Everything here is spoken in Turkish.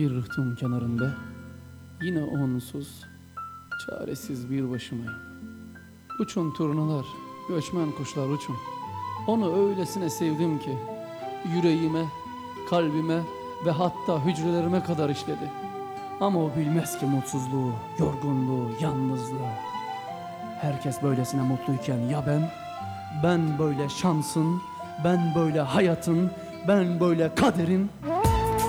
Bir rıhtım kenarında yine onsuz, çaresiz bir başımayım. Uçun turnalar, göçmen kuşlar uçun. Onu öylesine sevdim ki yüreğime, kalbime ve hatta hücrelerime kadar işledi. Ama o bilmez ki mutsuzluğu, yorgunluğu, yalnızlığı. Herkes böylesine mutluyken ya ben? Ben böyle şansın, ben böyle hayatın, ben böyle kaderin.